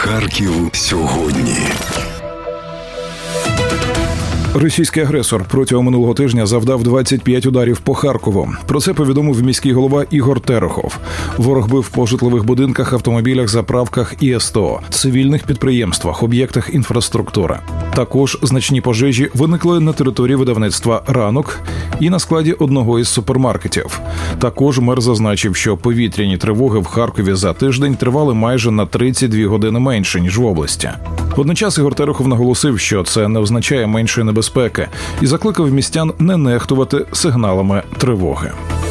Харків сьогодні. Російський агресор протягом минулого тижня завдав 25 ударів по Харкову. Про це повідомив міський голова Ігор Терехов. Ворог бив по житлових будинках, автомобілях, заправках і СТО, цивільних підприємствах, об'єктах інфраструктури. Також значні пожежі виникли на території видавництва «Ранок» і на складі одного із супермаркетів. Також мер зазначив, що повітряні тривоги в Харкові за тиждень тривали майже на 32 години менше, ніж в області. Водночас Ігор Терехов наголосив, що це не означає меншої небезпеки, і закликав містян не нехтувати сигналами тривоги.